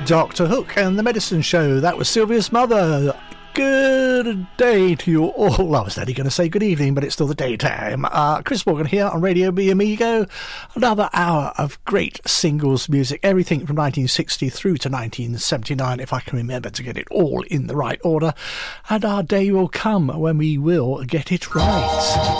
Dr. Hook and the Medicine Show. That was Sylvia's mother. Good day to you all. I was only going to say good evening, but it's still the daytime. Chris Morgan here on Radio B Amigo. Another hour of great singles music, everything from 1960 through to 1979, if I can remember to get it all in the right order. And our day will come when we will get it right.